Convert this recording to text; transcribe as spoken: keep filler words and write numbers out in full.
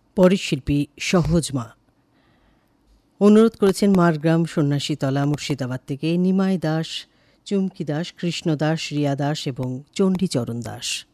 পরের শিল্পী সহজ মা। অনুরোধ করেছেন মারগ্রাম সন্ন্যাসীতলা মুর্শিদাবাদ থেকে নিমাই দাস, চুমকি দাস, কৃষ্ণ দাস, রিয়া দাস এবং চণ্ডীচরণ দাস।